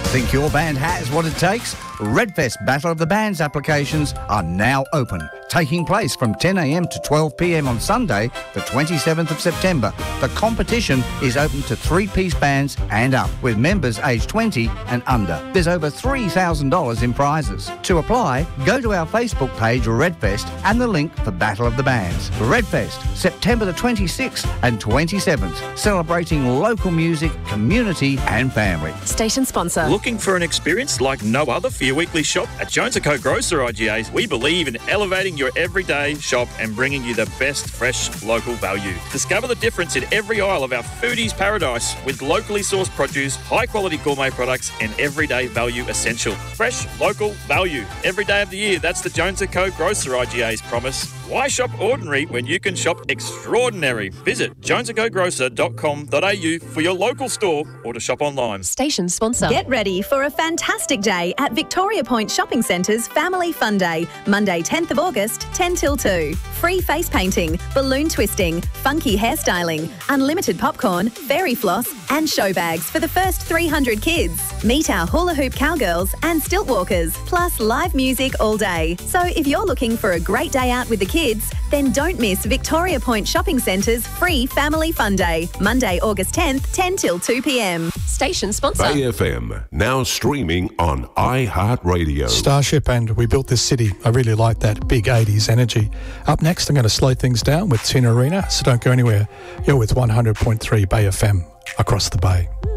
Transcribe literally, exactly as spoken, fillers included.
Think your band has what it takes? Redfest Battle of the Bands applications are now open, taking place from ten a m to twelve p m on Sunday, the twenty-seventh of September. The competition is open to three-piece bands and up, with members aged twenty and under. There's over three thousand dollars in prizes. To apply, go to our Facebook page, Redfest, and the link for Battle of the Bands. Redfest, September the twenty-sixth and twenty-seventh, celebrating local music, community and family. Station sponsor. Looking for an experience like no other for your weekly shop? At Jones and Co Grocer I G As, we believe in elevating your everyday shop and bringing you the best fresh local value. Discover the difference in every aisle of our foodies paradise with locally sourced produce, high quality gourmet products and everyday value essential. Fresh local value every day of the year. That's the Jones and Co Grocer I G A's promise. Why shop ordinary when you can shop extraordinary? Visit jones and co grocer dot com dot a u for your local store or to shop online. Station sponsor. Get ready for a fantastic day at Victoria Point Shopping Centre's Family Fun Day, Monday tenth of August, ten till two. Free face painting, balloon twisting, funky hairstyling, unlimited popcorn, fairy floss and show bags for the first three hundred kids. Meet our hula hoop cowgirls and stilt walkers, plus live music all day. So if you're looking for a great day out with the kids, then don't miss Victoria Point Shopping Centre's free Family Fun Day, Monday, August tenth, ten till two p m. Station sponsor. Bay F M, now streaming on iHeartRadio. Starship and We Built This City. I really like that big eighties energy. Up next, I'm going to slow things down with Tina Arena, so don't go anywhere. You're with one hundred point three Bay F M across the bay.